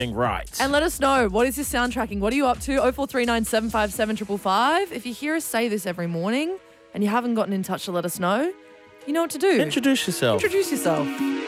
right. And let us know, what is your soundtracking? What are you up to? 0439 757 555. If you hear us say this every morning and you haven't gotten in touch to let us know, you know what to do. Introduce yourself. Introduce yourself.